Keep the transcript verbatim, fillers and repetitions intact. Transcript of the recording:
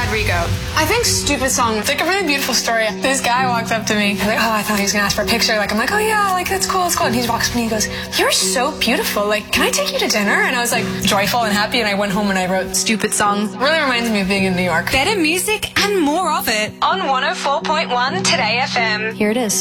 Rodrigo. I think Stupid Song, it's like a really beautiful story. This guy walks up to me. He's like, oh, I thought he was going to ask for a picture. Like, I'm like, oh, yeah, like, that's cool, that's cool. And he walks up to me and he goes, you're so beautiful. Like, can I take you to dinner? And I was like joyful and happy. And I went home and I wrote Stupid Song. It really reminds me of being in New York. Better music and more of it on one oh four point one Today F M. Here it is.